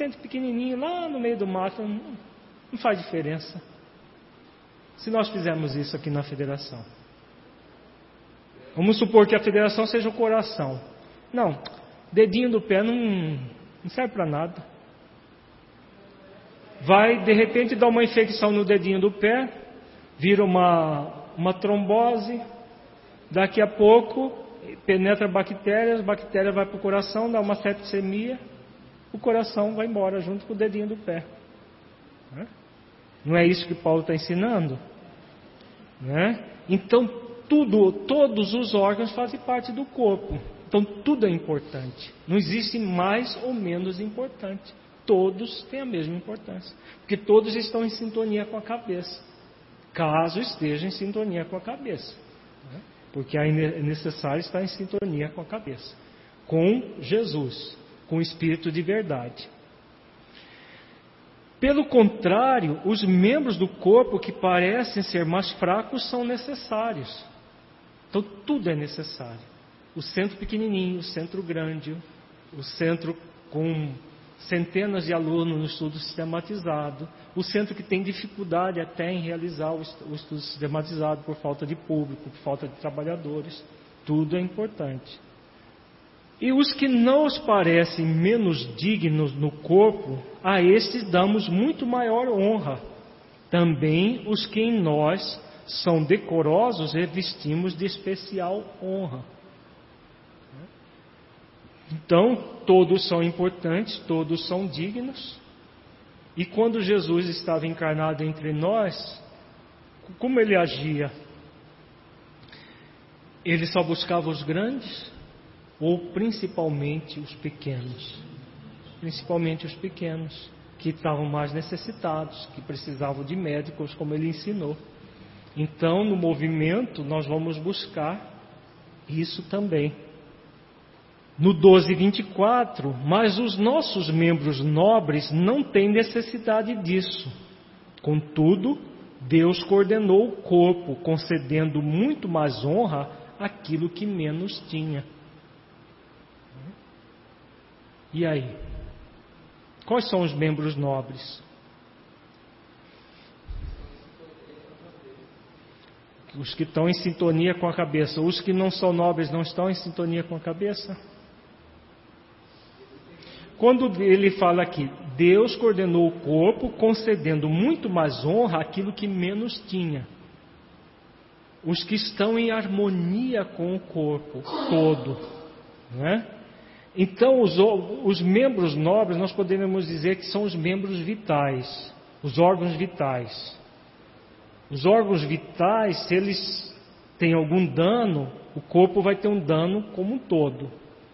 centro pequenininho, lá no meio do mato, não faz diferença. Se nós fizermos isso aqui na federação. Vamos supor que a federação seja o coração. Não, dedinho do pé não serve para nada. Vai, de repente, dar uma infecção no dedinho do pé, vira uma trombose, daqui a pouco penetra bactérias, a bactéria vai para o coração, dá uma septicemia, o coração vai embora junto com o dedinho do pé. Não é isso que Paulo está ensinando? Então, todos os órgãos fazem parte do corpo. Então, tudo é importante. Não existe mais ou menos importante. Todos têm a mesma importância. Porque todos estão em sintonia com a cabeça. Caso esteja em sintonia com a cabeça. Porque é necessário estar em sintonia com a cabeça. Com Jesus. Com o Espírito de verdade. Pelo contrário, os membros do corpo que parecem ser mais fracos são necessários. Então tudo é necessário. O centro pequenininho, o centro grande, o centro com centenas de alunos no estudo sistematizado, o centro que tem dificuldade até em realizar o estudo sistematizado por falta de público, por falta de trabalhadores. Tudo é importante. E os que não os parecem menos dignos no corpo, a estes damos muito maior honra. Também os que em nós são decorosos revestimos de especial honra. Então, todos são importantes, todos são dignos. E quando Jesus estava encarnado entre nós, como ele agia? Ele só buscava os grandes? Ou principalmente os pequenos? Principalmente os pequenos, que estavam mais necessitados, que precisavam de médicos, como ele ensinou. Então, no movimento, nós vamos buscar isso também. No 12:24, mas os nossos membros nobres não têm necessidade disso. Contudo, Deus coordenou o corpo, concedendo muito mais honra àquilo que menos tinha. E aí? Quais são os membros nobres? Os que estão em sintonia com a cabeça. Os que não são nobres não estão em sintonia com a cabeça? Quando ele fala aqui, Deus coordenou o corpo, concedendo muito mais honra àquilo que menos tinha. Os que estão em harmonia com o corpo todo, não é? Então, os membros nobres, nós podemos dizer que são os membros vitais, os órgãos vitais. Os órgãos vitais, se eles têm algum dano, o corpo vai ter um dano como um todo.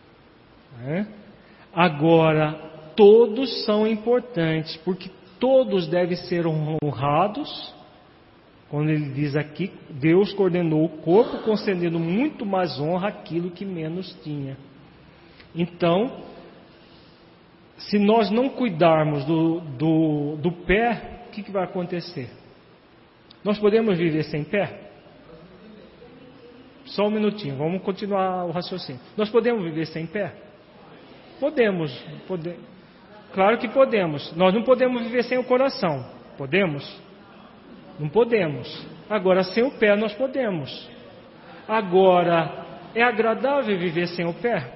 Agora, todos são importantes, porque todos devem ser honrados. Quando ele diz aqui, Deus coordenou o corpo, concedendo muito mais honra àquilo que menos tinha. Então, se nós não cuidarmos do pé, o que vai acontecer? Nós podemos viver sem pé? Só um minutinho, vamos continuar o raciocínio. Nós podemos viver sem pé? Podemos. Claro que podemos. Nós não podemos viver sem o coração. Podemos? Não podemos. Agora, sem o pé nós podemos. Agora, é agradável viver sem o pé?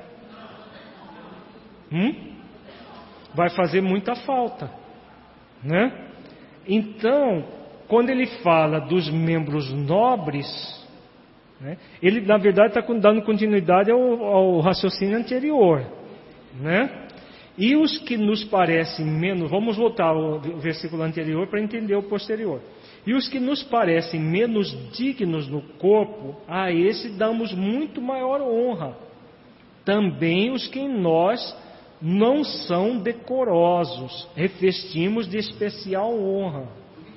Vai fazer muita falta, né? Então, quando ele fala dos membros nobres, né, ele na verdade está dando continuidade ao raciocínio anterior, né? E os que nos parecem menos, vamos voltar ao versículo anterior para entender o posterior. E os que nos parecem menos dignos no corpo, a esse damos muito maior honra. Também os que em nós não são decorosos, revestimos de especial honra.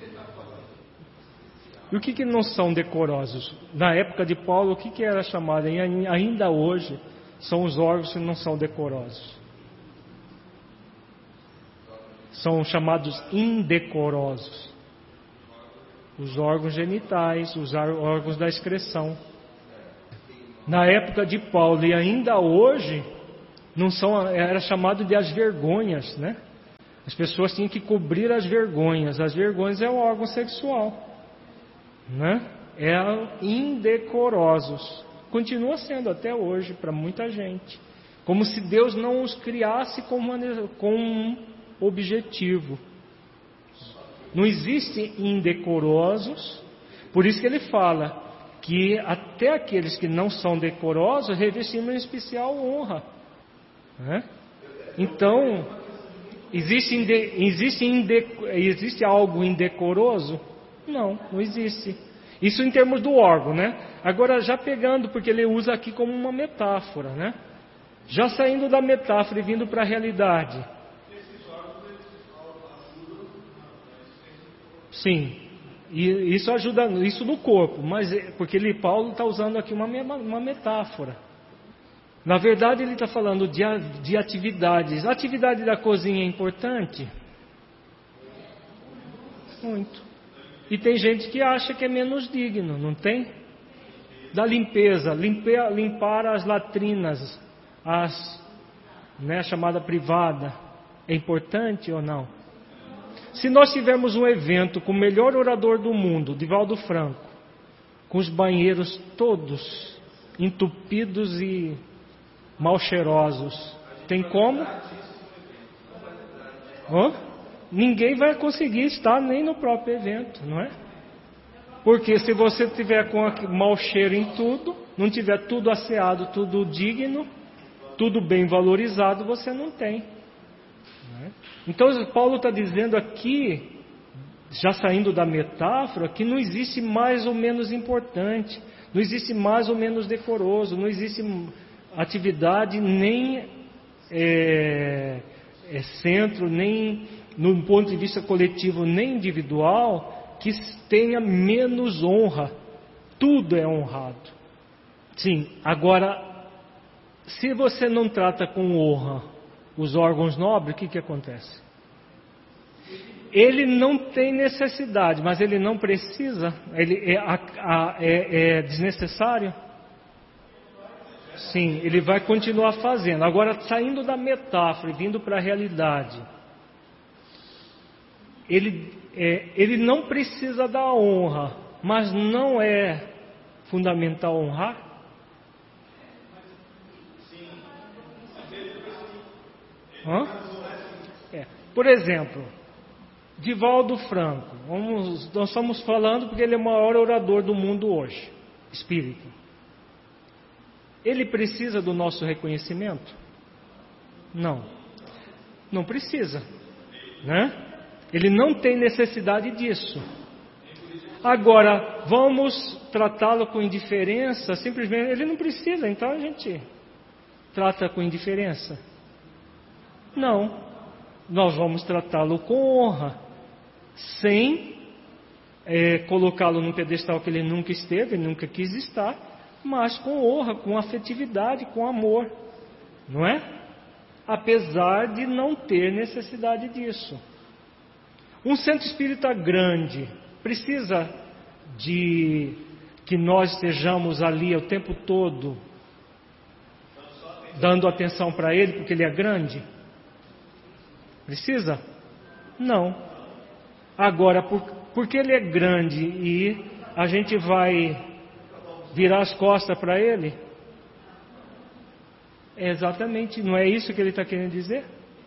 E o que não são decorosos? Na época de Paulo, o que era chamado? E ainda hoje são os órgãos que não são decorosos. São chamados indecorosos. Os órgãos genitais, os órgãos da excreção. Na época de Paulo e ainda hoje, não são, era chamado de as vergonhas, né? As pessoas tinham que cobrir as vergonhas. As vergonhas é o órgão sexual, né? Eram indecorosos. Continua sendo até hoje para muita gente. Como se Deus não os criasse com um objetivo. Não existem indecorosos. Por isso que ele fala que até aqueles que não são decorosos revestimos em especial honra, né? Então, existe algo indecoroso? Não existe. Isso em termos do órgão, né? Agora, já pegando, porque ele usa aqui como uma metáfora, né? Já saindo da metáfora e vindo para a realidade. Sim, e isso ajuda, isso no corpo, mas porque Paulo está usando aqui uma metáfora. Na verdade, ele está falando de atividades. A atividade da cozinha é importante? Muito. E tem gente que acha que é menos digno, não tem? Da limpeza, limpar as latrinas, a chamada privada, é importante ou não? Se nós tivermos um evento com o melhor orador do mundo, Divaldo Franco, com os banheiros todos entupidos e mal cheirosos, tem como? Ninguém vai conseguir estar nem no próprio evento, não é? Porque se você tiver com mau cheiro em tudo, não tiver tudo asseado, tudo digno, tudo bem valorizado, você não tem. Não é? Então Paulo está dizendo aqui, já saindo da metáfora, que não existe mais ou menos importante, não existe mais ou menos decoroso, não existe atividade nem centro, nem no ponto de vista coletivo, nem individual, que tenha menos honra. Tudo é honrado. Sim, agora, se você não trata com honra os órgãos nobres, o que acontece? Ele não tem necessidade, mas ele não precisa? Ele é desnecessário? Sim, ele vai continuar fazendo. Agora, saindo da metáfora e vindo para a realidade, ele não precisa da honra, mas não é fundamental honrar? Por exemplo, Divaldo Franco, nós estamos falando porque ele é o maior orador do mundo hoje, espírita. Ele precisa do nosso reconhecimento? Não precisa, né? Ele não tem necessidade disso. Agora, vamos tratá-lo com indiferença? Simplesmente, ele não precisa, então a gente trata com indiferença? Não. Nós vamos tratá-lo com honra, sem colocá-lo num pedestal que ele nunca esteve, nunca quis estar, mas com honra, com afetividade, com amor, não é? Apesar de não ter necessidade disso. Um centro espírita grande precisa de que nós estejamos ali o tempo todo dando atenção para ele porque ele é grande? Precisa? Não. Agora, porque ele é grande e a gente vai virar as costas para ele? Exatamente, não é isso que ele está querendo dizer?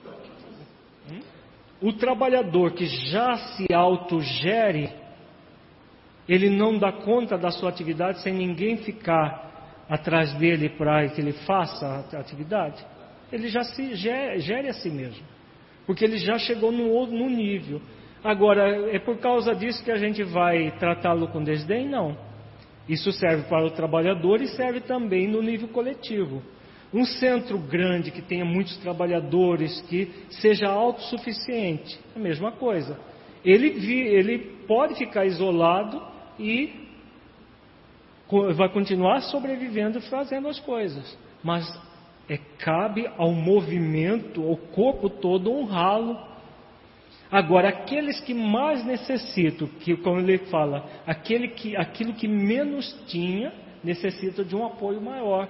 O trabalhador que já se autogere, ele não dá conta da sua atividade sem ninguém ficar atrás dele para que ele faça a atividade. Ele já se gere a si mesmo, porque ele já chegou no nível. Agora, é por causa disso que a gente vai tratá-lo com desdém? Não. Isso serve para o trabalhador e serve também no nível coletivo. Um centro grande que tenha muitos trabalhadores, que seja autossuficiente, é a mesma coisa. Ele pode ficar isolado e vai continuar sobrevivendo e fazendo as coisas. Mas cabe ao movimento, ao corpo todo, honrá-lo. Agora, aqueles que mais necessitam, que como ele fala, aquilo que menos tinha, necessita de um apoio maior,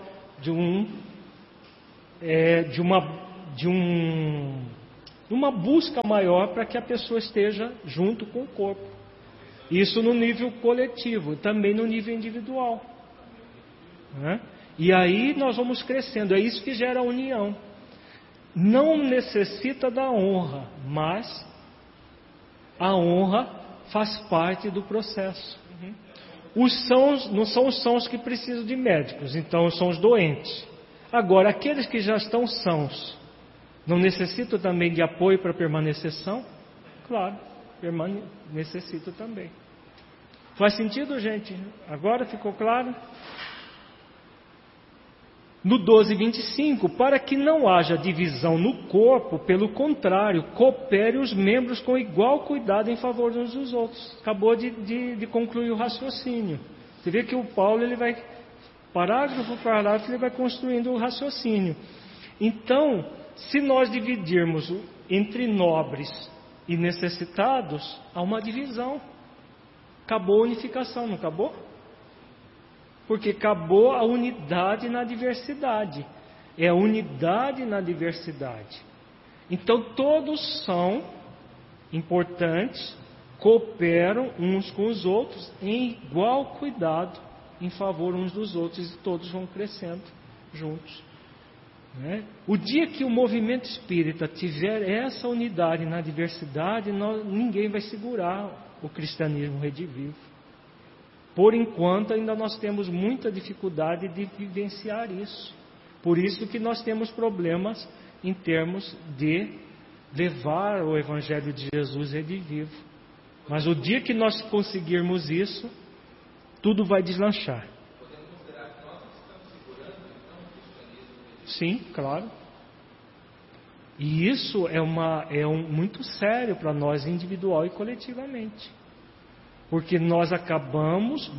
numa busca maior para que a pessoa esteja junto com o corpo. Isso no nível coletivo, também no nível individual, né? E aí nós vamos crescendo, é isso que gera a união. Não necessita da honra, mas a honra faz parte do processo. Os sãos não são os sãos que precisam de médicos, então são os doentes. Agora, aqueles que já estão sãos, não necessitam também de apoio para permanecer são? Claro, necessitam também. Faz sentido, gente? Agora ficou claro? No 12:25, para que não haja divisão no corpo, pelo contrário, coopere os membros com igual cuidado em favor uns dos outros. Acabou de concluir o raciocínio. Você vê que o Paulo, ele vai, parágrafo por parágrafo, ele vai construindo o raciocínio. Então, se nós dividirmos entre nobres e necessitados, há uma divisão. Acabou a unificação, não acabou? Porque acabou a unidade na diversidade. É a unidade na diversidade. Então todos são importantes, cooperam uns com os outros em igual cuidado em favor uns dos outros, e todos vão crescendo juntos, né? O dia que o movimento espírita tiver essa unidade na diversidade, ninguém vai segurar o cristianismo redivivo. Por enquanto, ainda nós temos muita dificuldade de vivenciar isso. Por isso que nós temos problemas em termos de levar o Evangelho de Jesus redivivo. Mas o dia que nós conseguirmos isso, tudo vai deslanchar. Podemos considerar que nós estamos segurando, então, o cristianismo redivivo? Sim, claro. E isso é muito sério para nós, individual e coletivamente. Porque nós acabamos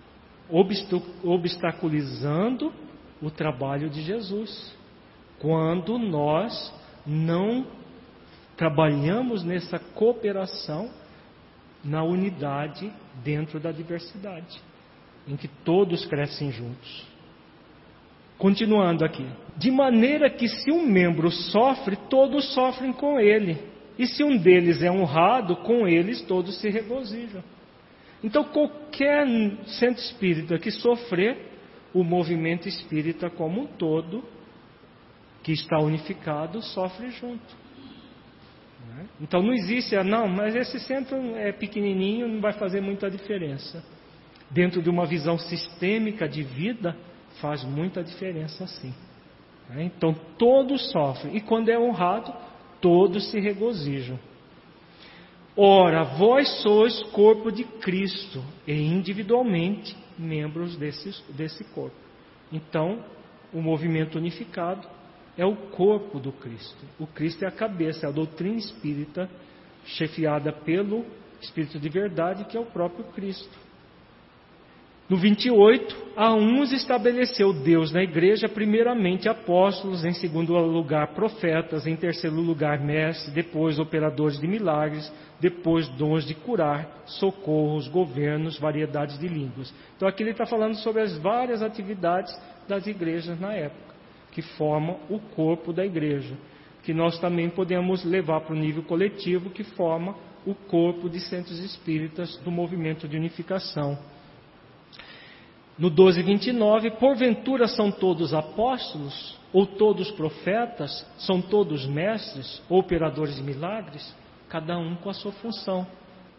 obstaculizando o trabalho de Jesus, quando nós não trabalhamos nessa cooperação, na unidade dentro da diversidade, em que todos crescem juntos. Continuando aqui. De maneira que se um membro sofre, todos sofrem com ele. E se um deles é honrado, com eles todos se regozijam. Então qualquer centro espírita que sofrer, o movimento espírita como um todo, que está unificado, sofre junto. Então não existe, não, mas esse centro é pequenininho, não vai fazer muita diferença. Dentro de uma visão sistêmica de vida, faz muita diferença sim. Então todos sofrem, e quando é honrado, todos se regozijam. Ora, vós sois corpo de Cristo, e individualmente membros desse corpo. Então, o movimento unificado é o corpo do Cristo. O Cristo é a cabeça, é a doutrina espírita, chefiada pelo Espírito de verdade, que é o próprio Cristo. No 28, a uns estabeleceu Deus na igreja, primeiramente apóstolos, em segundo lugar profetas, em terceiro lugar mestres, depois operadores de milagres, depois dons de curar, socorros, governos, variedades de línguas. Então aqui ele está falando sobre as várias atividades das igrejas na época, que formam o corpo da igreja, que nós também podemos levar para o nível coletivo, que forma o corpo de centros espíritas do movimento de unificação. No 12:29, porventura são todos apóstolos, ou todos profetas, são todos mestres, ou operadores de milagres, cada um com a sua função.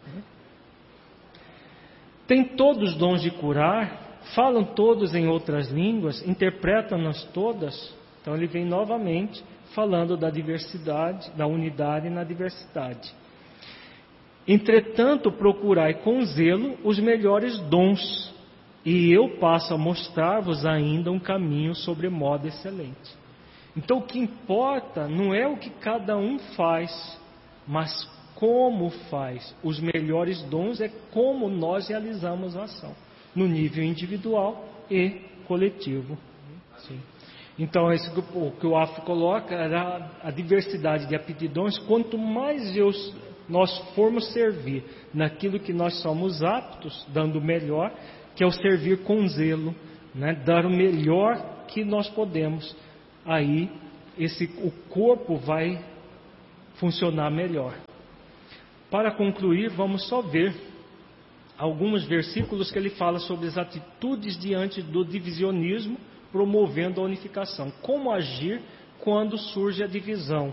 Tem todos dons de curar, falam todos em outras línguas, interpretam-nas todas. Então ele vem novamente falando da diversidade, da unidade na diversidade. Entretanto, procurai com zelo os melhores dons, e eu passo a mostrar-vos ainda um caminho sobremodo excelente. Então o que importa não é o que cada um faz, mas como faz. Os melhores dons é como nós realizamos a ação, no nível individual e coletivo. Sim. Então esse que o Afro coloca era a diversidade de aptidões. Quanto mais nós formos servir naquilo que nós somos aptos, dando o melhor, que é o servir com zelo, né? Dar o melhor que nós podemos. Aí o corpo vai funcionar melhor. Para concluir, vamos só ver alguns versículos que ele fala sobre as atitudes diante do divisionismo, promovendo a unificação. Como agir quando surge a divisão.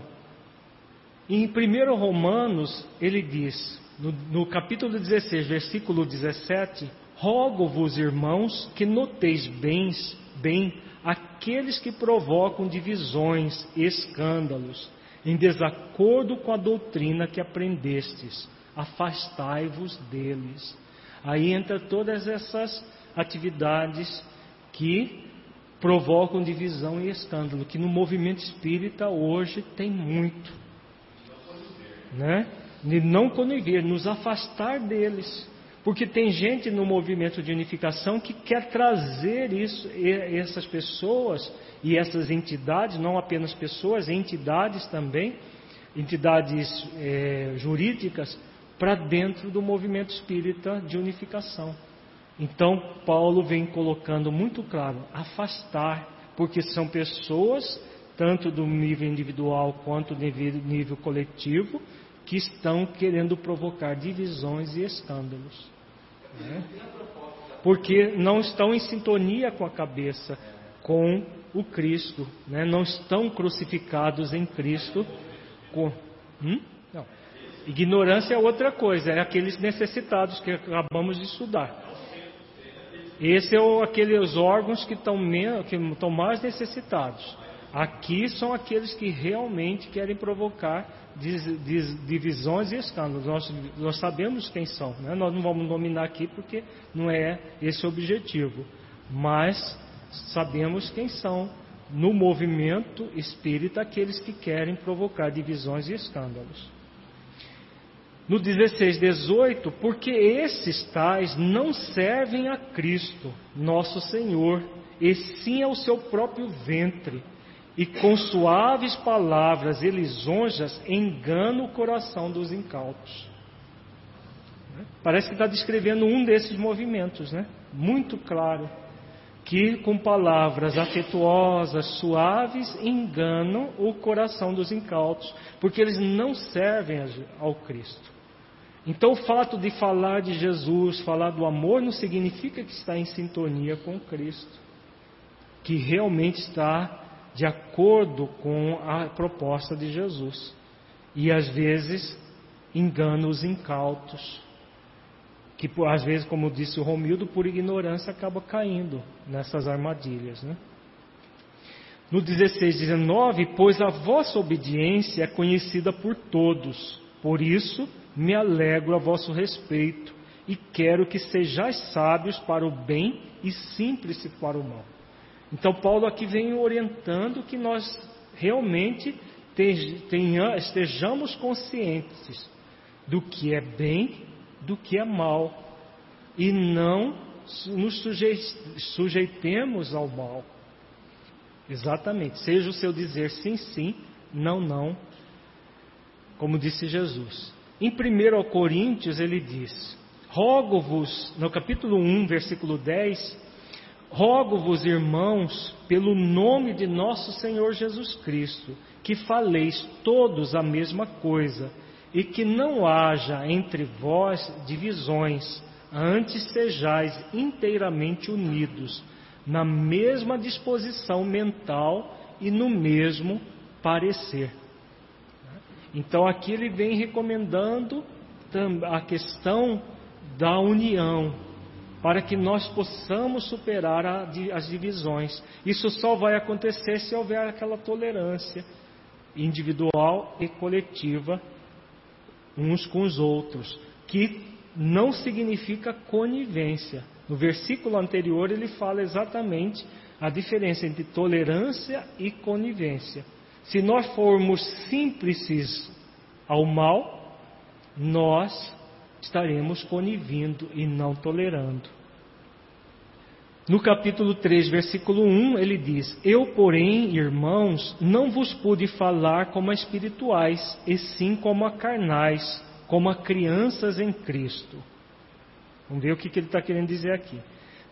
Em 1 Romanos, ele diz, no capítulo 16, versículo 17, rogo-vos, irmãos, que noteis bem aqueles que provocam divisões e escândalos, em desacordo com a doutrina que aprendestes, afastai-vos deles. Aí entra todas essas atividades que provocam divisão e escândalo, que no movimento espírita hoje tem muito, né? De não conviver, nos afastar deles, porque tem gente no movimento de unificação que quer trazer isso, essas pessoas e essas entidades, não apenas pessoas, entidades também, entidades jurídicas, para dentro do movimento espírita de unificação. Então Paulo vem colocando muito claro, afastar, porque são pessoas, tanto do nível individual quanto do nível coletivo, que estão querendo provocar divisões e escândalos, né? Porque não estão em sintonia com a cabeça, com o Cristo, né? Não estão crucificados em Cristo. Não. Ignorância é outra coisa, é aqueles necessitados que acabamos de estudar. Esse é aqueles órgãos que estão mais necessitados. Aqui são aqueles que realmente querem provocar divisões e escândalos. Nós sabemos quem são, né? Nós não vamos nominar aqui porque não é esse o objetivo. Mas sabemos quem são no movimento espírita aqueles que querem provocar divisões e escândalos. No 16, 18, porque esses tais não servem a Cristo, nosso Senhor, e sim ao seu próprio ventre, e com suaves palavras e lisonjas enganam o coração dos incautos. Parece que está descrevendo um desses movimentos, né? Muito claro, que com palavras afetuosas, suaves, enganam o coração dos incautos, porque eles não servem ao Cristo. Então o fato de falar de Jesus, falar do amor, não significa que está em sintonia com Cristo, que realmente está de acordo com a proposta de Jesus. E às vezes engana os incautos, que às vezes, como disse o Romildo, por ignorância acaba caindo nessas armadilhas, né? No 16, 19, pois a vossa obediência é conhecida por todos, por isso me alegro a vosso respeito e quero que sejais sábios para o bem e simples para o mal. Então Paulo aqui vem orientando que nós realmente estejamos conscientes do que é bem, do que é mal, e não nos sujeitemos ao mal. Exatamente, seja o seu dizer sim, sim, não, não, como disse Jesus. Em 1 Coríntios ele diz, rogo-vos, no capítulo 1, versículo 10, rogo-vos, irmãos, pelo nome de nosso Senhor Jesus Cristo, que faleis todos a mesma coisa, e que não haja entre vós divisões, antes sejais inteiramente unidos, na mesma disposição mental e no mesmo parecer. Então aqui ele vem recomendando a questão da união, para que nós possamos superar as divisões. Isso só vai acontecer se houver aquela tolerância individual e coletiva uns com os outros, que não significa conivência. No versículo anterior ele fala exatamente a diferença entre tolerância e conivência. Se nós formos símplices ao mal, nós estaremos conivindo e não tolerando. No capítulo 3, versículo 1, ele diz, eu, porém, irmãos, não vos pude falar como a espirituais, e sim como a carnais, como a crianças em Cristo. Vamos ver o que ele está querendo dizer aqui.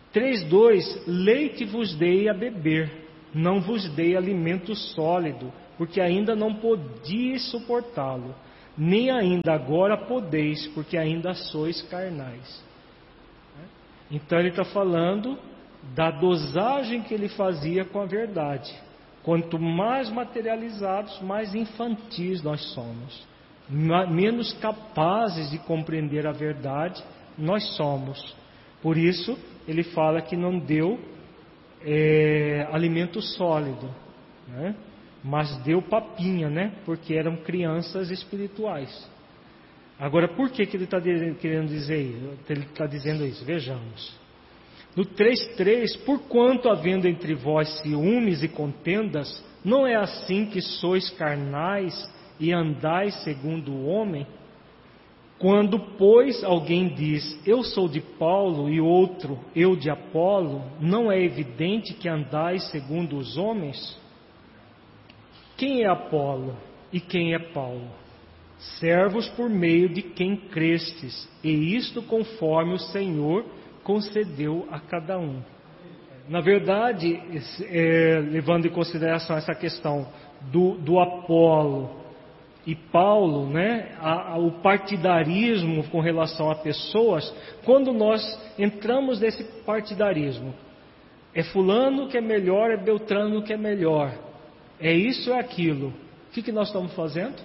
3:2, leite vos dei a beber, não vos dei alimento sólido, porque ainda não podíeis suportá-lo, nem ainda agora podeis, porque ainda sois carnais. Então ele está falando da dosagem que ele fazia com a verdade. Quanto mais materializados, mais infantis nós somos, menos capazes de compreender a verdade nós somos. Por isso ele fala que não deu alimento sólido, né? Mas deu papinha, né? Porque eram crianças espirituais. Agora, por que ele está querendo dizer isso? Ele está dizendo isso? Vejamos. No 3:3, porquanto havendo entre vós ciúmes e contendas, não é assim que sois carnais e andais segundo o homem? Quando, pois, alguém diz, eu sou de Paulo, e outro, eu de Apolo, não é evidente que andais segundo os homens? Quem é Apolo e quem é Paulo? Servos por meio de quem crestes, e isto conforme o Senhor concedeu a cada um. Na verdade, levando em consideração essa questão do Apolo e Paulo, né, o partidarismo com relação a pessoas, quando nós entramos nesse partidarismo, é fulano que é melhor, é Beltrano que é melhor, é isso, é aquilo, o que nós estamos fazendo?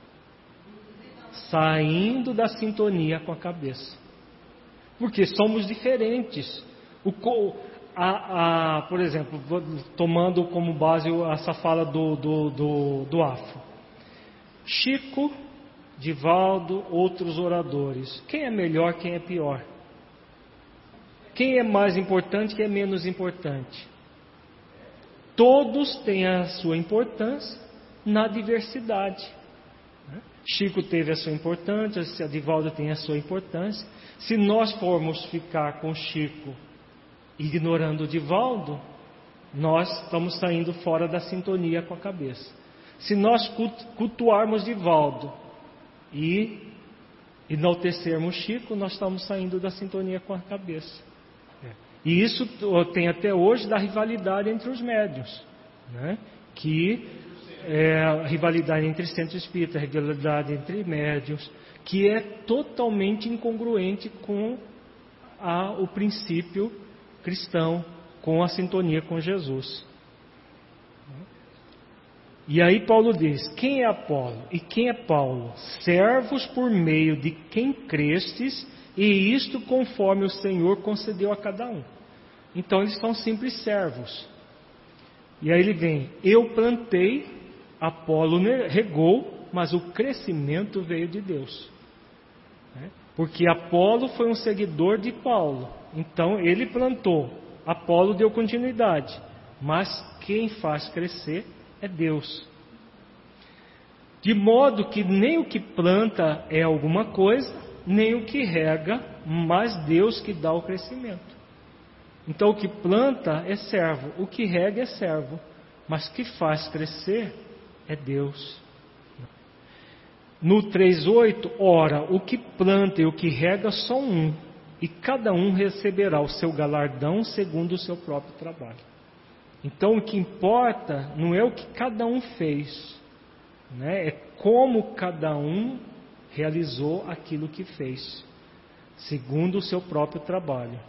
Saindo da sintonia com a cabeça, porque somos diferentes. Por exemplo, tomando como base essa fala do Afro, Chico, Divaldo, outros oradores, quem é melhor, quem é pior? Quem é mais importante, quem é menos importante? Todos têm a sua importância na diversidade. Chico teve a sua importância, Divaldo tem a sua importância. Se nós formos ficar com Chico ignorando o Divaldo, nós estamos saindo fora da sintonia com a cabeça. Se nós cultuarmos Divaldo e enaltecermos Chico, nós estamos saindo da sintonia com a cabeça. E isso tem até hoje da rivalidade entre os médiuns, né? A rivalidade entre centro espírita, a rivalidade entre médiuns, que é totalmente incongruente com o princípio cristão, com a sintonia com Jesus. E aí Paulo diz, quem é Apolo e quem é Paulo? Servos por meio de quem crestes, e isto conforme o Senhor concedeu a cada um. Então eles são simples servos. E aí ele vem, eu plantei, Apolo regou, mas o crescimento veio de Deus. Porque Apolo foi um seguidor de Paulo, então ele plantou, Apolo deu continuidade, mas quem faz crescer é Deus. De modo que nem o que planta é alguma coisa, nem o que rega, mas Deus que dá o crescimento. Então o que planta é servo, o que rega é servo, mas o que faz crescer é Deus. No 3:8, ora, o que planta e o que rega são um, e cada um receberá o seu galardão segundo o seu próprio trabalho. Então o que importa não é o que cada um fez, né? É como cada um realizou aquilo que fez, segundo o seu próprio trabalho.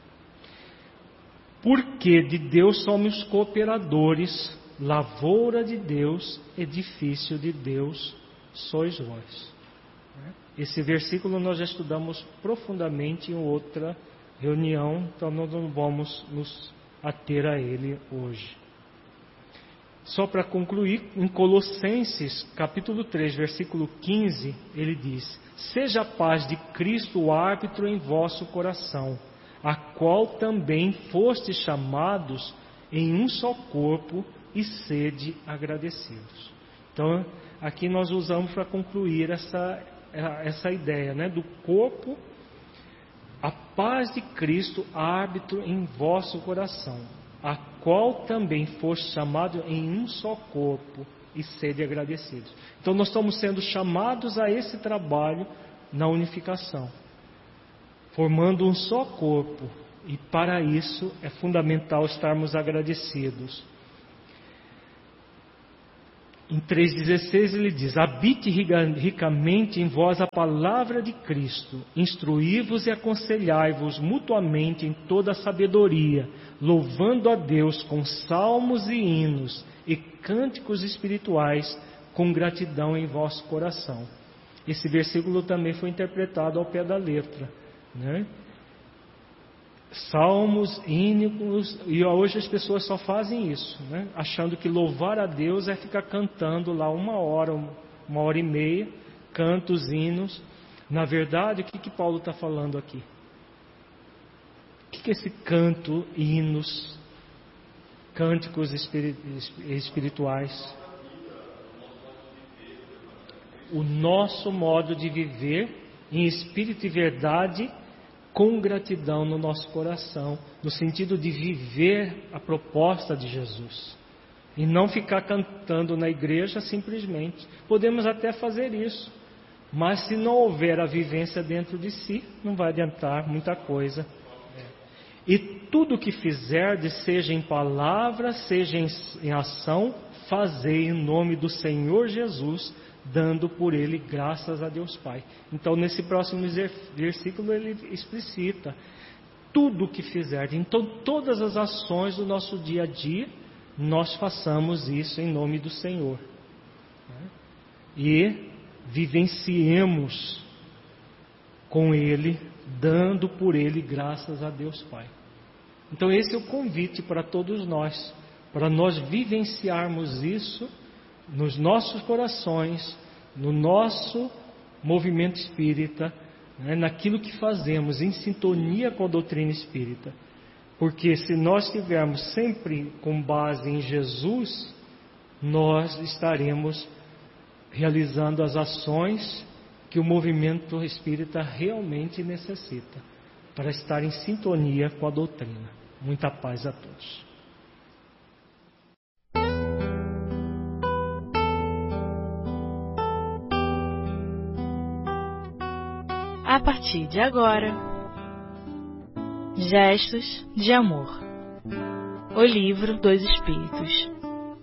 Porque de Deus somos cooperadores, lavoura de Deus, edifício de Deus sois vós. Esse versículo nós já estudamos profundamente em outra reunião, então nós não vamos nos ater a ele hoje. Só para concluir, em Colossenses capítulo 3, versículo 15, ele diz: seja a paz de Cristo o árbitro em vosso coração, a qual também fostes chamados em um só corpo, e sede agradecidos. Então, aqui nós usamos para concluir essa ideia, né, do corpo, a paz de Cristo, árbitro em vosso coração, a qual também foste chamado em um só corpo, e sede agradecidos. Então, nós estamos sendo chamados a esse trabalho na unificação, formando um só corpo, e para isso é fundamental estarmos agradecidos. Em 3,16 ele diz: habite ricamente em vós a palavra de Cristo, instruí-vos e aconselhai-vos mutuamente em toda a sabedoria, louvando a Deus com salmos e hinos e cânticos espirituais, com gratidão em vosso coração. Esse versículo também foi interpretado ao pé da letra, né? Salmos, hinos, e hoje as pessoas só fazem isso, né? Achando que louvar a Deus é ficar cantando lá 1 hora, 1 hora e meia, cantos, hinos. Na verdade, o que Paulo está falando aqui? O que é esse canto, hinos, cânticos espirituais? O nosso modo de viver em espírito e verdade, com gratidão no nosso coração, no sentido de viver a proposta de Jesus e não ficar cantando na igreja simplesmente. Podemos até fazer isso, mas se não houver a vivência dentro de si, não vai adiantar muita coisa. E tudo que fizerdes, seja em palavra, seja em ação, fazei em nome do Senhor Jesus, dando por ele graças a Deus Pai. Então, nesse próximo versículo, ele explicita tudo o que fizer. Então, todas as ações do nosso dia a dia, nós façamos isso em nome do Senhor. E vivenciemos com ele, dando por ele graças a Deus Pai. Então, esse é o convite para todos nós, para nós vivenciarmos isso nos nossos corações, no nosso movimento espírita, né, naquilo que fazemos, em sintonia com a doutrina espírita. Porque se nós estivermos sempre com base em Jesus, nós estaremos realizando as ações que o movimento espírita realmente necessita, para estar em sintonia com a doutrina. Muita paz a todos. A partir de agora, Gestos de Amor, o livro dos Espíritos.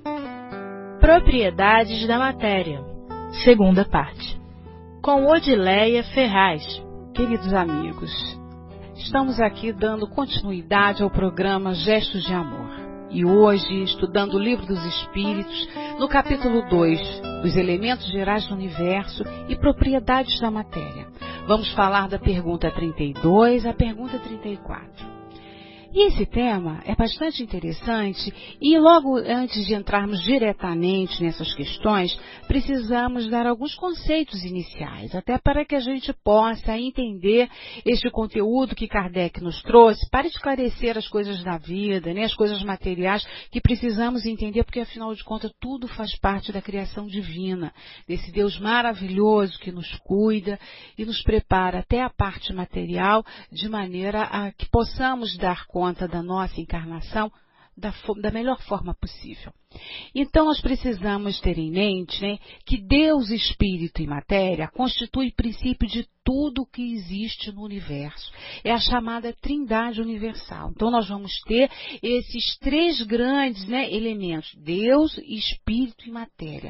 Propriedades da Matéria, segunda parte, com Odileia Ferraz. Queridos amigos, estamos aqui dando continuidade ao programa Gestos de Amor. E hoje, estudando o livro dos Espíritos, no capítulo 2, os elementos gerais do universo e propriedades da matéria. Vamos falar da pergunta 32 à pergunta 34. E esse tema é bastante interessante e logo antes de entrarmos diretamente nessas questões, precisamos dar alguns conceitos iniciais, até para que a gente possa entender este conteúdo que Kardec nos trouxe para esclarecer as coisas da vida, né, as coisas materiais que precisamos entender, porque afinal de contas tudo faz parte da criação divina, desse Deus maravilhoso que nos cuida e nos prepara até a parte material de maneira a que possamos dar conta da nossa encarnação da melhor forma possível. Então, nós precisamos ter em mente, né, que Deus, Espírito e Matéria constitui o princípio de tudo o que existe no universo. É a chamada Trindade Universal. Então, nós vamos ter esses três grandes, né, elementos, Deus, Espírito e Matéria.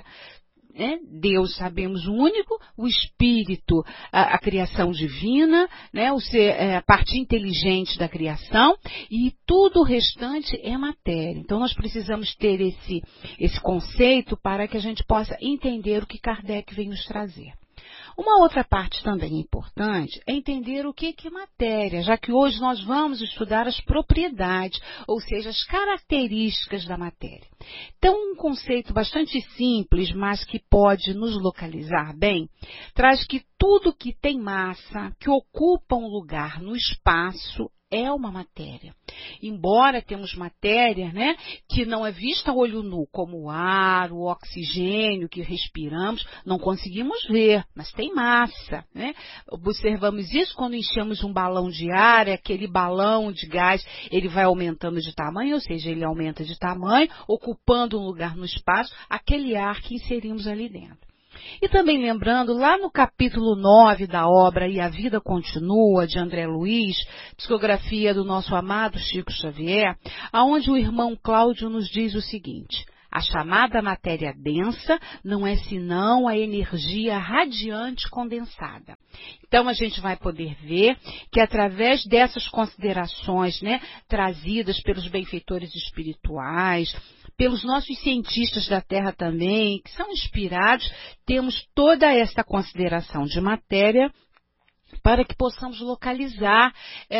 Deus, sabemos, o único, o Espírito, a criação divina, né, a parte inteligente da criação, e tudo o restante é matéria. Então, nós precisamos ter esse conceito para que a gente possa entender o que Kardec vem nos trazer. Uma outra parte também importante é entender o que é matéria, já que hoje nós vamos estudar as propriedades, ou seja, as características da matéria. Então, um conceito bastante simples, mas que pode nos localizar bem, traz que tudo que tem massa, que ocupa um lugar no espaço, é uma matéria. Embora temos matéria, né, que não é vista a olho nu, como o ar, o oxigênio que respiramos, não conseguimos ver, mas tem massa, né? Observamos isso quando enchemos um balão de ar, aquele balão de gás, ele vai aumentando de tamanho, ou seja, ele aumenta de tamanho, ocupando um lugar no espaço, aquele ar que inserimos ali dentro. E também lembrando, lá no capítulo 9 da obra E a Vida Continua, de André Luiz, psicografia do nosso amado Chico Xavier, aonde o irmão Cláudio nos diz o seguinte: A chamada matéria densa não é senão a energia radiante condensada. Então, a gente vai poder ver que através dessas considerações, né, trazidas pelos benfeitores espirituais, pelos nossos cientistas da Terra também, que são inspirados, temos toda essa consideração de matéria para que possamos localizar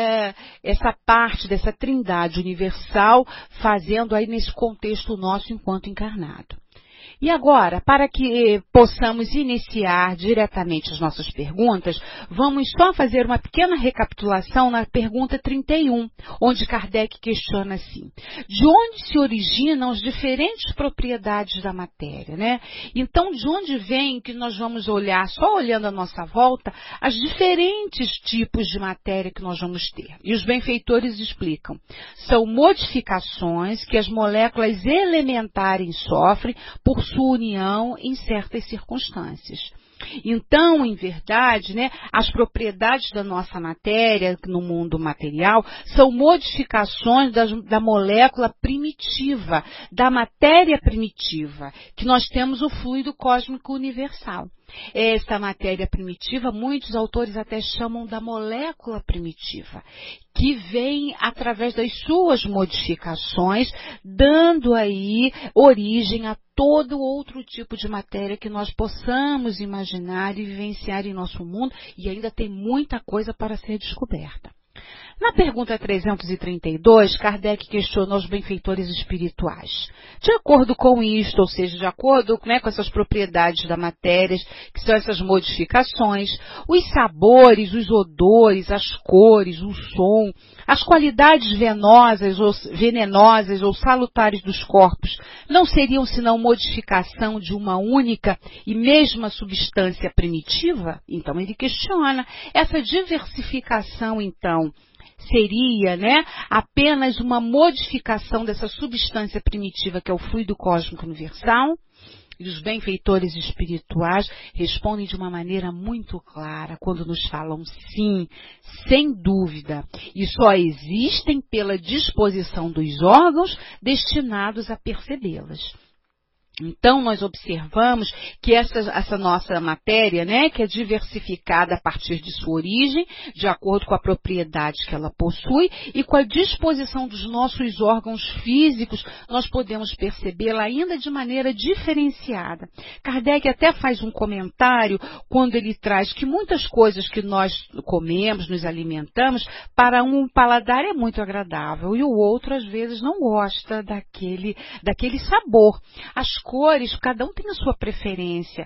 essa parte dessa trindade universal, fazendo aí nesse contexto nosso enquanto encarnado. E agora, para que possamos iniciar diretamente as nossas perguntas, vamos só fazer uma pequena recapitulação na pergunta 31, onde Kardec questiona assim: de onde se originam as diferentes propriedades da matéria, né? Então, de onde vem que nós vamos olhar, só olhando à nossa volta, as diferentes tipos de matéria que nós vamos ter? E os benfeitores explicam: são modificações que as moléculas elementares sofrem por sua união em certas circunstâncias. Então, em verdade, né, as propriedades da nossa matéria no mundo material são modificações da molécula primitiva, da matéria primitiva, que nós temos o fluido cósmico universal. Essa matéria primitiva, muitos autores até chamam da molécula primitiva, que vem através das suas modificações, dando aí origem a todo outro tipo de matéria que nós possamos imaginar e vivenciar em nosso mundo, e ainda tem muita coisa para ser descoberta. Na pergunta 332, Kardec questiona os benfeitores espirituais. De acordo com isto, ou seja, de acordo, né, com essas propriedades da matéria, que são essas modificações, os sabores, os odores, as cores, o som, as qualidades venenosas ou salutares dos corpos, não seriam senão modificação de uma única e mesma substância primitiva? Então ele questiona essa diversificação, então, seria, né, apenas uma modificação dessa substância primitiva que é o fluido cósmico universal? E os benfeitores espirituais respondem de uma maneira muito clara quando nos falam sim, sem dúvida, e só existem pela disposição dos órgãos destinados a percebê-las. Então, nós observamos que essa nossa matéria, né, que é diversificada a partir de sua origem, de acordo com a propriedade que ela possui e com a disposição dos nossos órgãos físicos, nós podemos percebê-la ainda de maneira diferenciada. Kardec até faz um comentário quando ele traz que muitas coisas que nós comemos, nos alimentamos, para um paladar é muito agradável e o outro, às vezes, não gosta daquele sabor. As cores, cada um tem a sua preferência,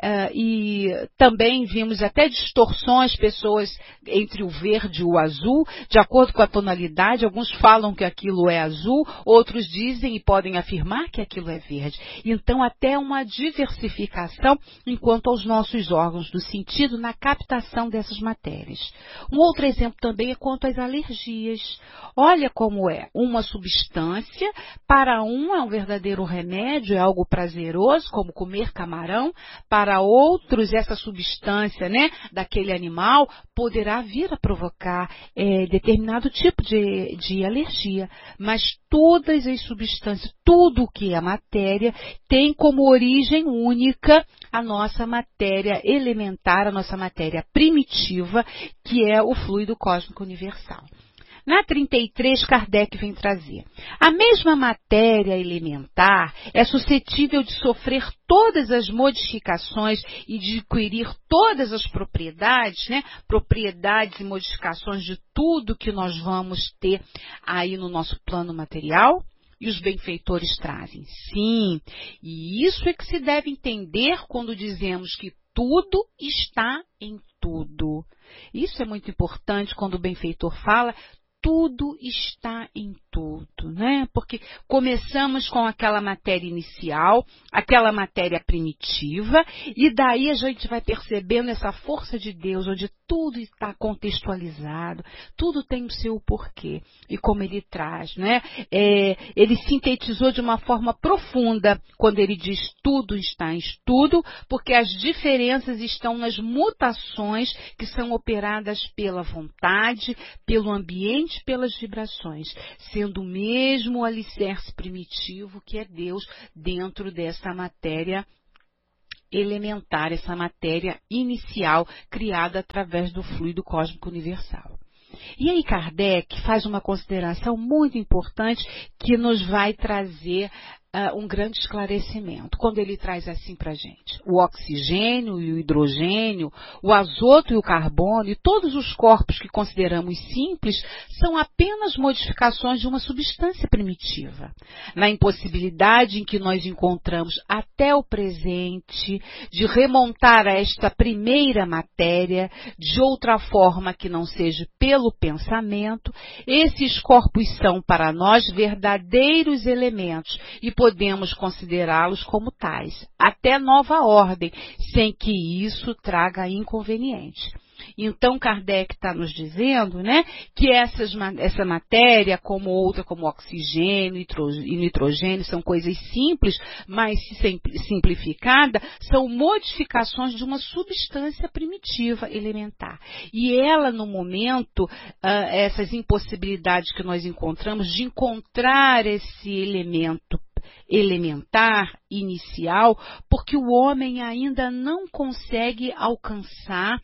e também vimos até distorções, pessoas entre o verde e o azul, de acordo com a tonalidade. Alguns falam que aquilo é azul, outros dizem e podem afirmar que aquilo é verde. Então, até uma diversificação enquanto aos nossos órgãos do sentido na captação dessas matérias. Um outro exemplo também é quanto às alergias. Olha como é, uma substância, para um é um verdadeiro remédio, é algo prazeroso, como comer camarão. Para outros, essa substância, né, daquele animal poderá vir a provocar determinado tipo de alergia. Mas todas as substâncias, tudo o que é matéria, tem como origem única a nossa matéria elementar, a nossa matéria primitiva, que é o fluido cósmico universal. Na 33, Kardec vem trazer: a mesma matéria elementar é suscetível de sofrer todas as modificações e de adquirir todas as propriedades, né? Propriedades e modificações de tudo que nós vamos ter aí no nosso plano material? E os benfeitores trazem: sim, e isso é que se deve entender quando dizemos que tudo está em tudo. Isso é muito importante quando o benfeitor fala. Tudo está em tudo, né? Porque começamos com aquela matéria inicial, aquela matéria primitiva, e daí a gente vai percebendo essa força de Deus, onde tudo está contextualizado, tudo tem o seu porquê. E como ele traz, né? Ele sintetizou de uma forma profunda quando ele diz tudo está em tudo, porque as diferenças estão nas mutações que são operadas pela vontade, pelo ambiente, pelas vibrações, sendo tendo o mesmo alicerce primitivo que é Deus dentro dessa matéria elementar, essa matéria inicial criada através do fluido cósmico universal. E aí Kardec faz uma consideração muito importante que nos vai trazer um grande esclarecimento, quando ele traz assim para a gente: o oxigênio e o hidrogênio, o azoto e o carbono e todos os corpos que consideramos simples são apenas modificações de uma substância primitiva. Na impossibilidade em que nós encontramos até o presente de remontar a esta primeira matéria de outra forma que não seja pelo pensamento, esses corpos são para nós verdadeiros elementos e podemos considerá-los como tais, até nova ordem, sem que isso traga inconveniente. Então Kardec está nos dizendo, né, que essa matéria, como outra, como oxigênio e nitrogênio, são coisas simples, mas simplificada, são modificações de uma substância primitiva elementar. E ela, no momento, essas impossibilidades que nós encontramos de encontrar esse elemento elementar, inicial, porque o homem ainda não consegue alcançar,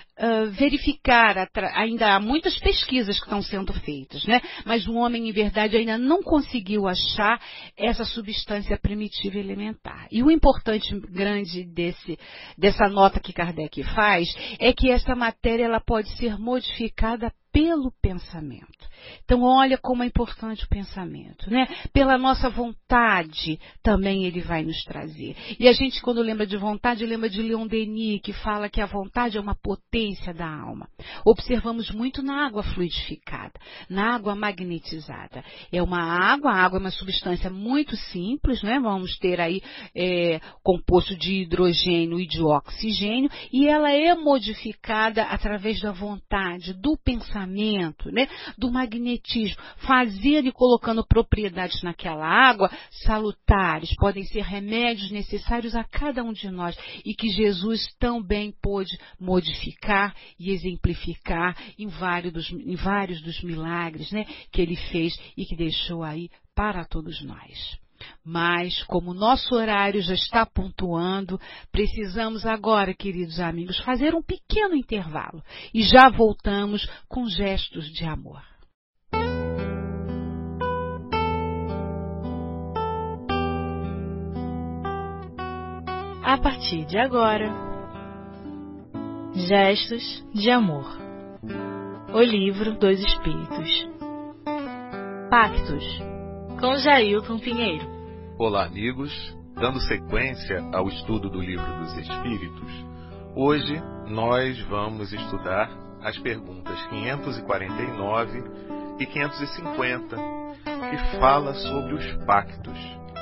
verificar, ainda há muitas pesquisas que estão sendo feitas, né? Mas o homem, em verdade, ainda não conseguiu achar essa substância primitiva elementar. E o importante grande dessa nota que Kardec faz é que essa matéria ela pode ser modificada pelo pensamento. Então, olha como é importante o pensamento, né? Pela nossa vontade, também ele vai nos trazer. E a gente, quando lembra de vontade, lembra de Leon Denis, que fala que a vontade é uma potência da alma. Observamos muito na água fluidificada, na água magnetizada. É uma água, a água é uma substância muito simples, né? Vamos ter aí composto de hidrogênio e de oxigênio, e ela é modificada através da vontade, do pensamento, né? Do magnetismo, fazendo e colocando propriedades naquela água salutares, podem ser remédios necessários a cada um de nós e que Jesus também pôde modificar e exemplificar em vários dos milagres, né, que ele fez e que deixou aí para todos nós. Mas, como o nosso horário já está pontuando, precisamos agora, queridos amigos, fazer um pequeno intervalo e já voltamos com gestos de amor. A partir de agora, Gestos de Amor. O Livro dos Espíritos. Pactos, com Jailton Pinheiro. Olá, amigos. Dando sequência ao estudo do Livro dos Espíritos, hoje nós vamos estudar as perguntas 549 e 550, que fala sobre os pactos.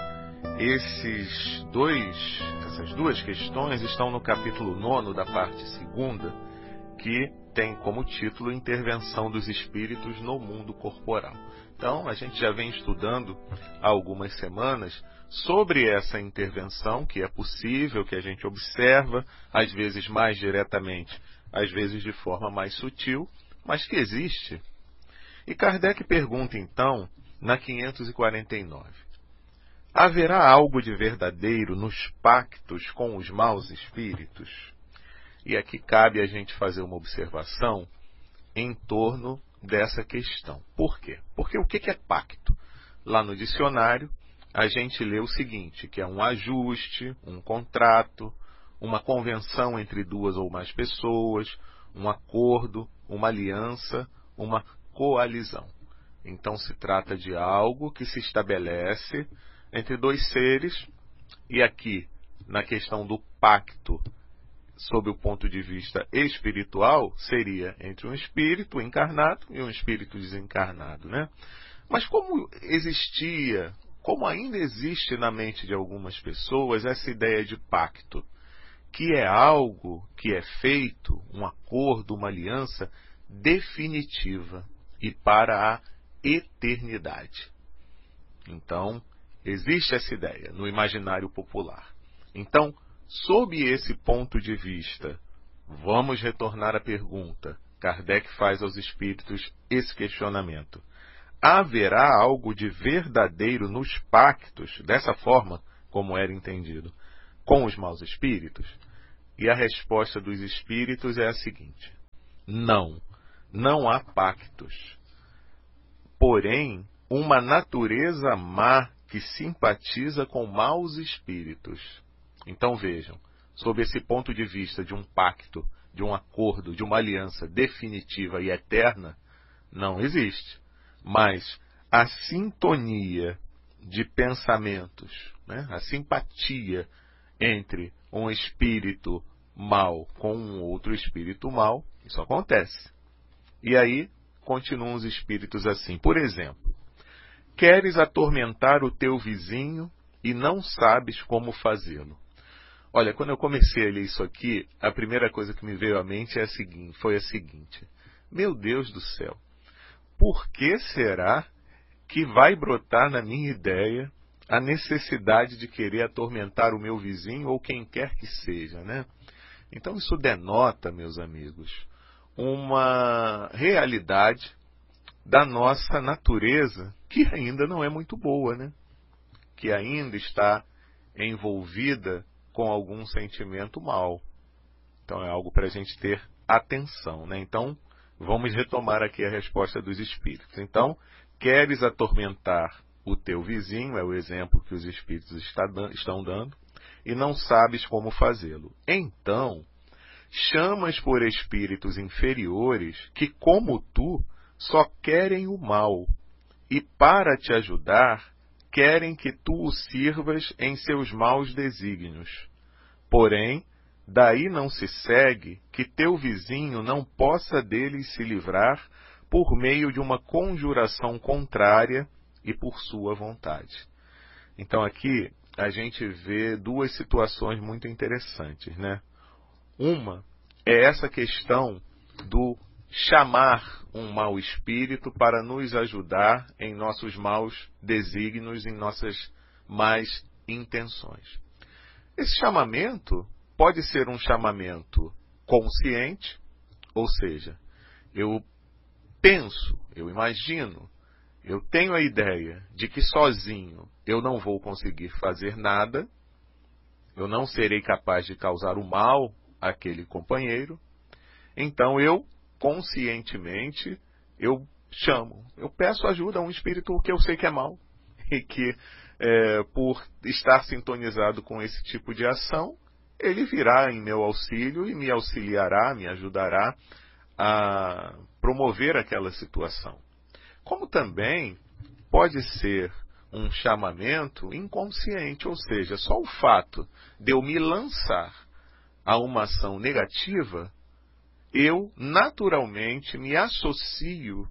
Essas duas questões estão no capítulo 9 da parte 2ª, que tem como título Intervenção dos Espíritos no Mundo Corporal. Então, a gente já vem estudando há algumas semanas sobre essa intervenção, que é possível, que a gente observa, às vezes mais diretamente, às vezes de forma mais sutil, mas que existe. E Kardec pergunta, então, na 549, haverá algo de verdadeiro nos pactos com os maus espíritos? E aqui cabe a gente fazer uma observação em torno dessa questão. Por quê? Porque o que é pacto? Lá no dicionário, a gente lê o seguinte, que é um ajuste, um contrato, uma convenção entre duas ou mais pessoas, um acordo, uma aliança, uma coalizão. Então se trata de algo que se estabelece entre dois seres, e aqui, na questão do pacto, sob o ponto de vista espiritual, seria entre um espírito encarnado e um espírito desencarnado, né? Mas como ainda existe na mente de algumas pessoas essa ideia de pacto, que é algo que é feito, um acordo, uma aliança definitiva e para a eternidade. Então, existe essa ideia no imaginário popular. Então, sob esse ponto de vista, vamos retornar à pergunta. Kardec faz aos espíritos esse questionamento. haverá algo de verdadeiro nos pactos, dessa forma como era entendido, com os maus espíritos? E a resposta dos espíritos é a seguinte: não há pactos. Porém, uma natureza má que simpatiza com maus espíritos. Então vejam, sob esse ponto de vista de um pacto, de um acordo, de uma aliança definitiva e eterna, não existe. Mas a sintonia de pensamentos, né, a simpatia entre um espírito mau com um outro espírito mau, isso acontece. E aí continuam os espíritos assim. Por exemplo, queres atormentar o teu vizinho e não sabes como fazê-lo. Olha, quando eu comecei a ler isso aqui, a primeira coisa que me veio à mente foi a seguinte: meu Deus do céu, por que será que vai brotar na minha ideia a necessidade de querer atormentar o meu vizinho ou quem quer que seja, né? Então isso denota, meus amigos, uma realidade da nossa natureza que ainda não é muito boa, né? Que ainda está envolvida com algum sentimento mau. Então é algo para a gente ter atenção, né? Então vamos retomar aqui a resposta dos espíritos. Então, queres atormentar o teu vizinho, é o exemplo que os espíritos estão dando, e não sabes como fazê-lo. Então, chamas por espíritos inferiores que, como tu, só querem o mal, e para te ajudar, querem que tu o sirvas em seus maus desígnios. Porém, daí não se segue que teu vizinho não possa deles se livrar por meio de uma conjuração contrária e por sua vontade. Então aqui a gente vê duas situações muito interessantes, né? Uma é essa questão do chamar um mau espírito para nos ajudar em nossos maus desígnios, em nossas más intenções. Esse chamamento pode ser um chamamento consciente, ou seja, eu penso, eu imagino, eu tenho a ideia de que sozinho eu não vou conseguir fazer nada, eu não serei capaz de causar o mal àquele companheiro, então eu, conscientemente, eu chamo, eu peço ajuda a um espírito que eu sei que é mau, e que, por estar sintonizado com esse tipo de ação, ele virá em meu auxílio e me auxiliará, me ajudará a promover aquela situação. Como também pode ser um chamamento inconsciente, ou seja, só o fato de eu me lançar a uma ação negativa, eu naturalmente me associo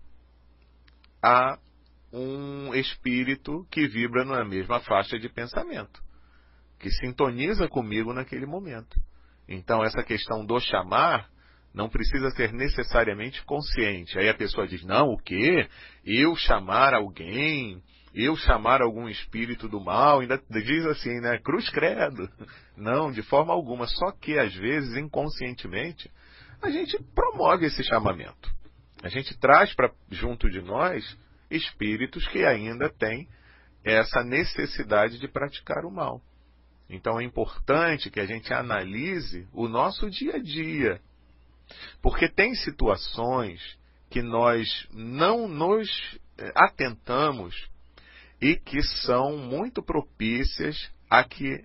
a um espírito que vibra na mesma faixa de pensamento, que sintoniza comigo naquele momento. Então essa questão do chamar não precisa ser necessariamente consciente. Aí a pessoa diz, não, o quê? Eu chamar alguém, eu chamar algum espírito do mal, ainda diz assim, né? Cruz credo. Não, de forma alguma. Só que às vezes, inconscientemente, a gente promove esse chamamento. A gente traz para junto de nós espíritos que ainda têm essa necessidade de praticar o mal. Então é importante que a gente analise o nosso dia a dia. Porque tem situações que nós não nos atentamos e que são muito propícias a que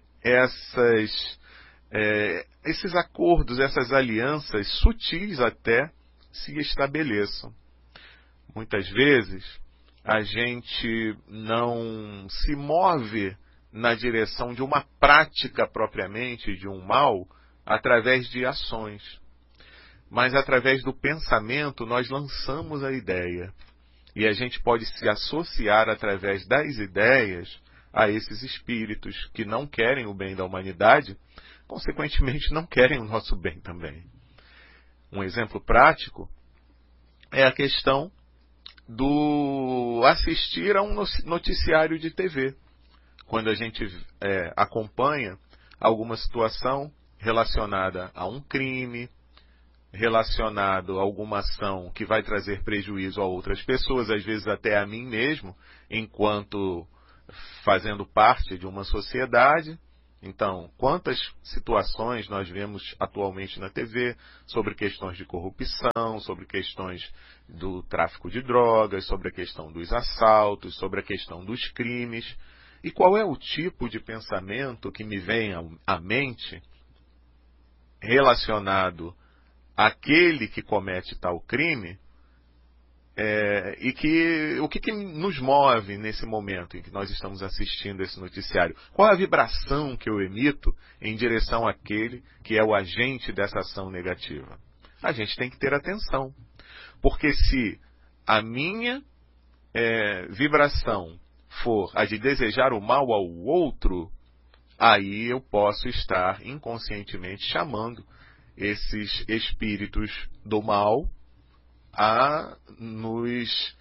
esses acordos, essas alianças sutis até se estabeleçam. Muitas vezes a gente não se move na direção de uma prática propriamente de um mal através de ações. Mas através do pensamento nós lançamos a ideia. E a gente pode se associar através das ideias a esses espíritos que não querem o bem da humanidade, consequentemente não querem o nosso bem também. Um exemplo prático é a questão do assistir a um noticiário de TV. Quando a gente acompanha alguma situação relacionada a um crime, relacionado a alguma ação que vai trazer prejuízo a outras pessoas, às vezes até a mim mesmo, enquanto fazendo parte de uma sociedade. Então, quantas situações nós vemos atualmente na TV sobre questões de corrupção, sobre questões do tráfico de drogas, sobre a questão dos assaltos, sobre a questão dos crimes. E qual é o tipo de pensamento que me vem à mente relacionado àquele que comete tal crime? O que nos move nesse momento em que nós estamos assistindo esse noticiário? Qual a vibração que eu emito em direção àquele que é o agente dessa ação negativa? A gente tem que ter atenção, porque se a minha vibração for a de desejar o mal ao outro, aí eu posso estar inconscientemente chamando esses espíritos do mal a nos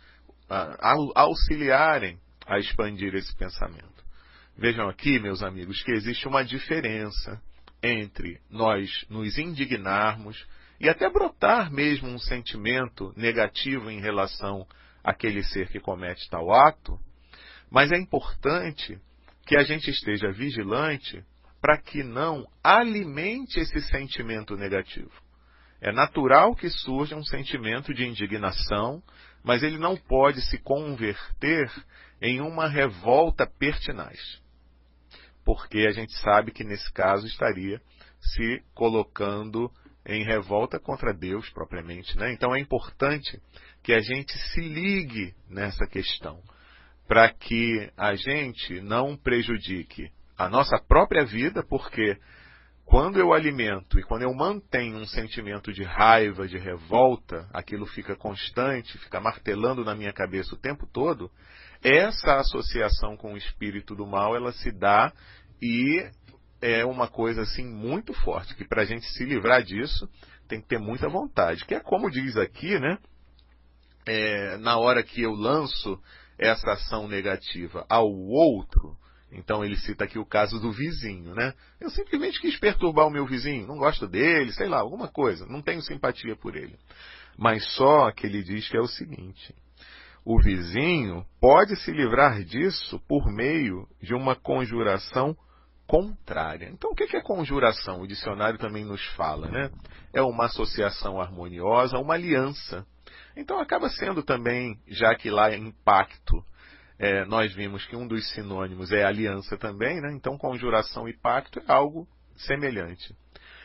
auxiliarem a expandir esse pensamento. Vejam aqui, meus amigos, que existe uma diferença entre nós nos indignarmos e até brotar mesmo um sentimento negativo em relação àquele ser que comete tal ato, mas é importante que a gente esteja vigilante para que não alimente esse sentimento negativo. É natural que surja um sentimento de indignação, mas ele não pode se converter em uma revolta pertinaz. Porque a gente sabe que nesse caso estaria se colocando em revolta contra Deus propriamente, né? Então é importante que a gente se ligue nessa questão, para que a gente não prejudique a nossa própria vida, porque quando eu alimento e quando eu mantenho um sentimento de raiva, de revolta, aquilo fica constante, fica martelando na minha cabeça o tempo todo, essa associação com o espírito do mal, ela se dá e é uma coisa assim muito forte, que para a gente se livrar disso, tem que ter muita vontade. Que é como diz aqui, né? Na hora que eu lanço essa ação negativa ao outro, então ele cita aqui o caso do vizinho, né? Eu simplesmente quis perturbar o meu vizinho, não gosto dele, sei lá, alguma coisa, não tenho simpatia por ele. Mas só que ele diz que é o seguinte: o vizinho pode se livrar disso por meio de uma conjuração contrária. Então o que é conjuração? O dicionário também nos fala, né? É uma associação harmoniosa, uma aliança. Então acaba sendo também, já que lá é impacto, nós vimos que um dos sinônimos é aliança também, né? Então conjuração e pacto é algo semelhante.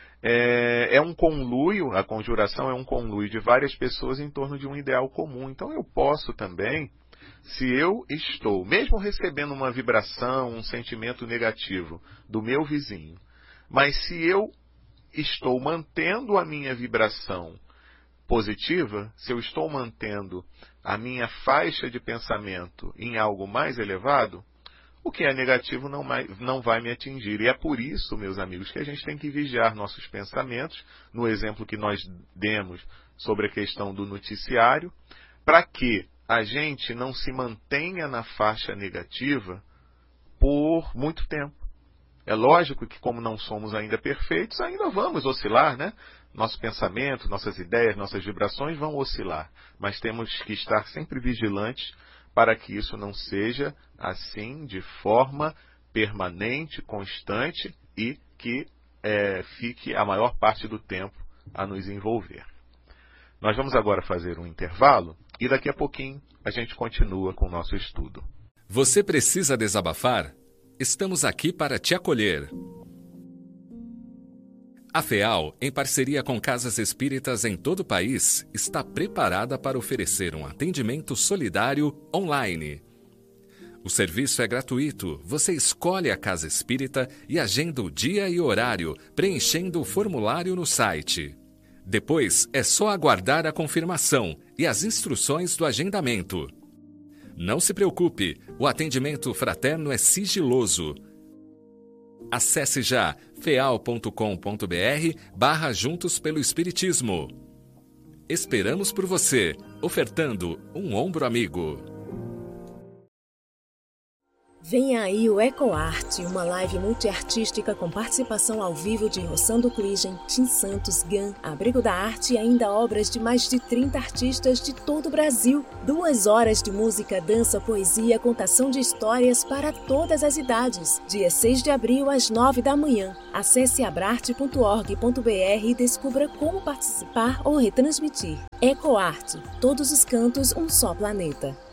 É um conluio, a conjuração é um conluio de várias pessoas em torno de um ideal comum. Então eu posso também, se eu estou, mesmo recebendo uma vibração, um sentimento negativo do meu vizinho, mas se eu estou mantendo a minha vibração positiva, se eu estou mantendo a minha faixa de pensamento em algo mais elevado, o que é negativo não vai me atingir. E é por isso, meus amigos, que a gente tem que vigiar nossos pensamentos, no exemplo que nós demos sobre a questão do noticiário, para que a gente não se mantenha na faixa negativa por muito tempo. É lógico que, como não somos ainda perfeitos, ainda vamos oscilar, né? Nosso pensamento, nossas ideias, nossas vibrações vão oscilar. Mas temos que estar sempre vigilantes para que isso não seja assim de forma permanente, constante e que fique a maior parte do tempo a nos envolver. Nós vamos agora fazer um intervalo e daqui a pouquinho a gente continua com o nosso estudo. Você precisa desabafar? Estamos aqui para te acolher. A FEAL, em parceria com casas espíritas em todo o país, está preparada para oferecer um atendimento solidário online. O serviço é gratuito. Você escolhe a casa espírita e agenda o dia e horário, preenchendo o formulário no site. Depois, é só aguardar a confirmação e as instruções do agendamento. Não se preocupe, o atendimento fraterno é sigiloso. Acesse já feal.com.br/Juntos pelo Espiritismo. Esperamos por você, ofertando um ombro amigo. Venha aí o EcoArt, uma live multiartística com participação ao vivo de Rossando Kligen, Tim Santos, Gan, Abrigo da Arte e ainda obras de mais de 30 artistas de todo o Brasil. 2 horas de música, dança, poesia, contação de histórias para todas as idades. Dia 6 de abril, às 9 da manhã. Acesse abrarte.org.br e descubra como participar ou retransmitir. EcoArt, todos os cantos, um só planeta.